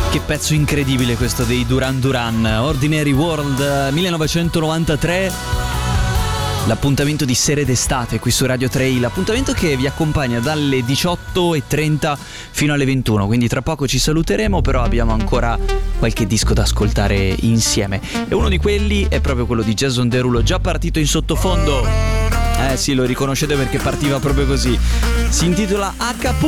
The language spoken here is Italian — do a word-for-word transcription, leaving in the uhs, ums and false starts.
Che pezzo incredibile questo dei Duran Duran, Ordinary World, millenovecentonovantatré. L'appuntamento di Sere d'estate qui su Radio tre, l'appuntamento che vi accompagna dalle diciotto e trenta fino alle ventuno, quindi tra poco ci saluteremo, però abbiamo ancora qualche disco da ascoltare insieme e uno di quelli è proprio quello di Jason Derulo, già partito in sottofondo. Eh sì, lo riconoscete perché partiva proprio così. Si intitola H.